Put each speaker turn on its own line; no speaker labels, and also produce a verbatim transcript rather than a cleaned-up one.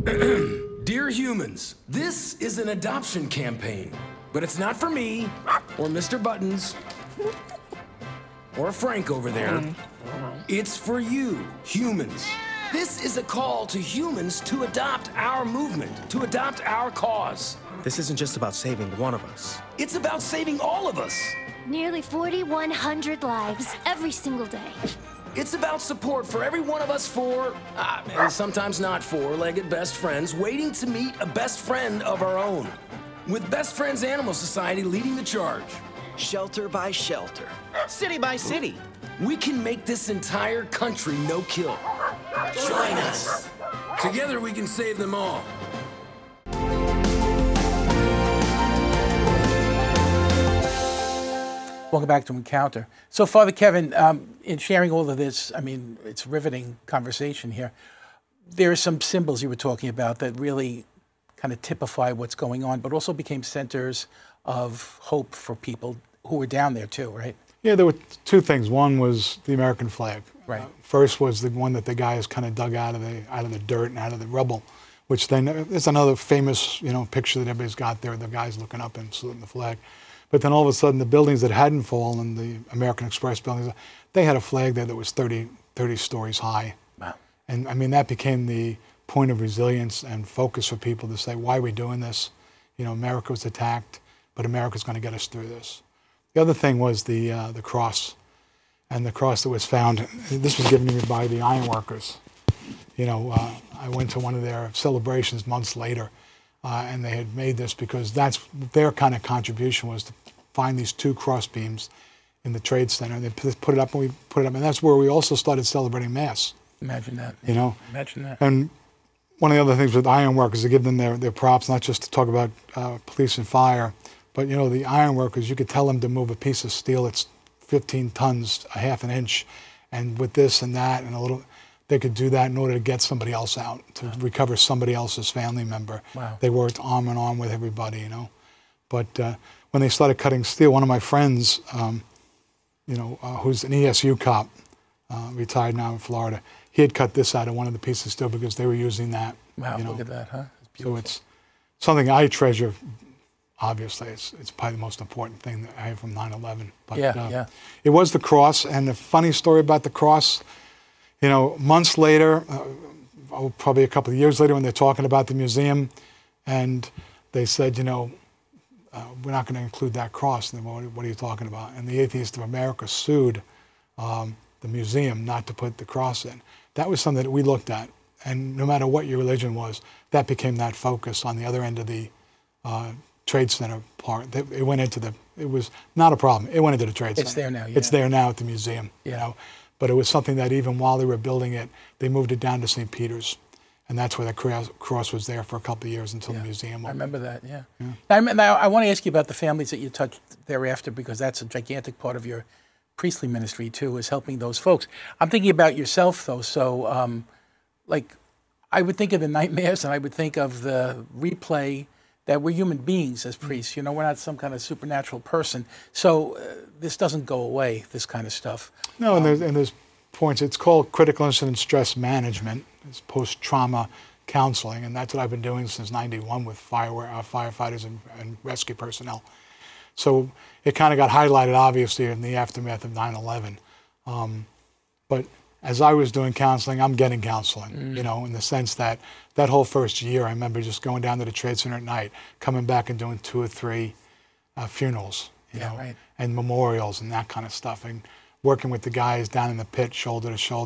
Dear humans, this is an adoption campaign, but it's not for me, or Mister Buttons, or Frank over there. It's for you, humans. This is a call to humans to adopt our movement, to adopt our cause.
This isn't just about saving one of us.
It's about saving all of us.
Nearly forty-one hundred lives every single day.
It's about support for every one of us four, uh, and sometimes not four-legged best friends, waiting to meet a best friend of our own. With Best Friends Animal Society leading the charge.
Shelter by shelter, city by city.
We can make this entire country no-kill.
Join us.
Together we can save them all.
Welcome back to Encounter. So, Father Kevin, um, in sharing all of this, I mean, it's riveting conversation here. There are some symbols you were talking about that really kind of typify what's going on, but also became centers of hope for people who were down there too, right?
Yeah, there were two things. One was the American flag.
Right.
Uh, first was the one that the guys kind of dug out of the out of the dirt and out of the rubble, which then it's another famous, you know, picture that everybody's got there. The guys looking up and saluting the flag. But then all of a sudden, the buildings that hadn't fallen, the American Express buildings, they had a flag there that was thirty, thirty stories high.
Wow.
And I mean, that became the point of resilience and focus for people to say, why are we doing this? You know, America was attacked, but America's going to get us through this. The other thing was the uh, the cross, and the cross that was found. This was given to me by the ironworkers. You know, uh, I went to one of their celebrations months later, uh, and they had made this because that's their kind of contribution was to find these two cross beams in the Trade Center. They put it up, and we put it up, and that's where we also started celebrating Mass.
Imagine that.
You know,
imagine that.
And one of the other things with ironworkers, to give them their, their props, not just to talk about uh, police and fire, but you know, the ironworkers, you could tell them to move a piece of steel that's fifteen tons, a half an inch, and with this and that and a little, they could do that in order to get somebody else out, to wow. recover somebody else's family member.
Wow.
They worked arm in arm with everybody, you know. But uh, when they started cutting steel, one of my friends, um, you know, uh, who's an E S U cop, uh, retired now in Florida, he had cut this out of one of the pieces of steel because they were using that.
Wow,
you know?
Look at that, huh? It's
so it's something I treasure. Obviously, it's, it's probably the most important thing that I have from nine eleven. But
yeah,
uh,
yeah.
It was the cross, and the funny story about the cross, you know, months later, uh, oh, probably a couple of years later when they're talking about the museum, and they said, you know, uh, we're not going to include that cross. And what, what are you talking about? And the Atheists of America sued um, the museum not to put the cross in. That was something that we looked at, and no matter what your religion was, that became that focus on the other end of the uh, Trade Center part. It went into the, it was not a problem. It went into the Trade Center.
It's there now, yeah.
It's there now at the museum,
yeah.
you know. But it was something that even while they were building it, they moved it down to Saint Peter's. And that's where the cross was there for a couple of years until
yeah.
the museum opened.
I remember that, yeah.
yeah.
I, now, I want to ask you about the families that you touched thereafter, because that's a gigantic part of your priestly ministry, too, is helping those folks. I'm thinking about yourself, though. So, um, like, I would think of the nightmares, and I would think of the replay that we're human beings as priests. You know, we're not some kind of supernatural person. So uh, this doesn't go away, this kind of stuff.
No, and, um, there's, and there's points. It's called critical incident stress management. It's post-trauma counseling, and that's what I've been doing since ninety-one with fire, uh, firefighters and, and rescue personnel. So it kind of got highlighted, obviously, in the aftermath of nine eleven. Um, but as I was doing counseling, I'm getting counseling, mm. you know, in the sense that that whole first year, I remember just going down to the Trade Center at night, coming back and doing two or three uh, funerals, you
yeah,
know,
right.
and memorials and that kind of stuff, and working with the guys down in the pit, shoulder to shoulder.